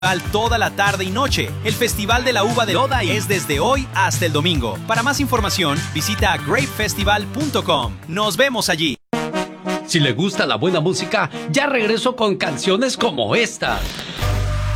toda la tarde y noche. El Festival de la Uva de Lodi es desde hoy hasta el domingo. Para más información, visita grapefestival.com. Nos vemos allí. Si le gusta la buena música, ya regreso con canciones como esta.